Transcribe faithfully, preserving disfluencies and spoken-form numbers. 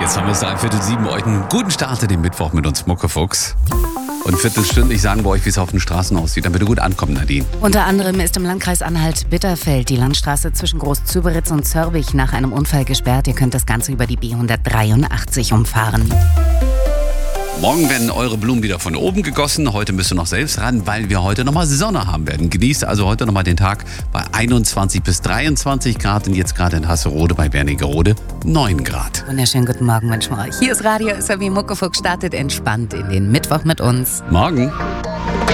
Jetzt haben wir es dreiviertel sieben. Euch einen guten Start in den Mittwoch mit uns Muckefuchs. Und viertelstündlich sagen wir euch, wie es auf den Straßen aussieht, damit ihr gut ankommt, Nadine. Unter anderem ist im Landkreis Anhalt-Bitterfeld die Landstraße zwischen Groß-Züberitz und Zörwig nach einem Unfall gesperrt. Ihr könnt das Ganze über die B hundertdreiundachtzig umfahren. Morgen werden eure Blumen wieder von oben gegossen. Heute müsst ihr noch selbst ran, weil wir heute nochmal Sonne haben werden. Genießt also heute nochmal den Tag bei einundzwanzig bis dreiundzwanzig Grad und jetzt gerade in Hasserode bei Wernigerode neun Grad. Wunderschönen guten Morgen wünschen wir euch. Hier ist Radio S R W Muckefuchs, startet entspannt in den Mittwoch mit uns. Morgen.